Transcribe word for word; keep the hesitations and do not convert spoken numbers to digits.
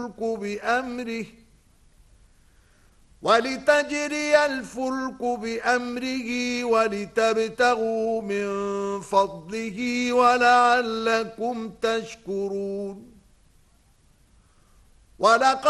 الفلك بأمره ولتجري الفلك بأمره ولتبتغوا من فضله ولعلكم تشكرون. ولقد